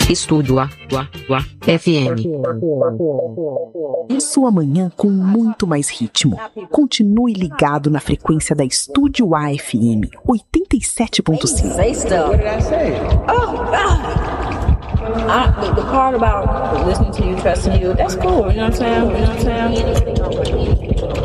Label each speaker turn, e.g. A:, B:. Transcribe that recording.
A: Estúdio A FM.
B: Sua manhã com muito mais ritmo. Continue ligado na frequência da Estúdio A FM 87.5.
C: What did I say? Oh, God. The part about listening to you, trusting you, that's cool. You know what I'm saying?